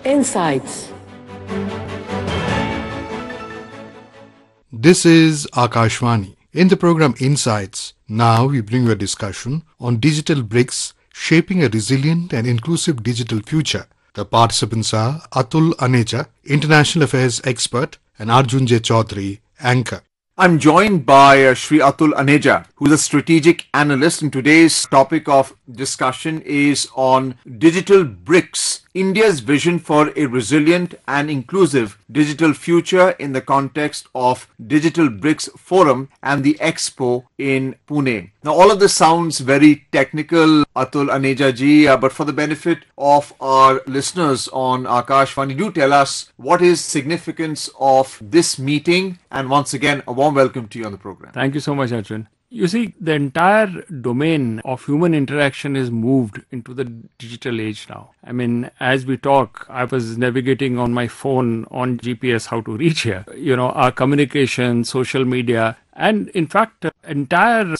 Insights. This is Akashvani. In the program Insights, now we bring you a discussion on digital bricks shaping a resilient and inclusive digital future. The participants are Atul Aneja, International Affairs Expert, and Arjun J. Chaudhary, Anchor. I'm joined by Shri Atul Aneja, who is a strategic analyst, and today's topic of discussion is on digital bricks, India's vision for a resilient and inclusive digital future in the context of Digital BRICS Forum and the Expo in Pune. Now, all of this sounds very technical, Atul Aneja ji, but for the benefit of our listeners on Akashvani, do tell us what is significance of this meeting, and once again, a warm welcome to you on the program. Thank you so much, Arjun. You see, the entire domain of human interaction is moved into the digital age now. I mean, as we talk, I was navigating on my phone on GPS how to reach here. Our communication, social media, and in fact, entire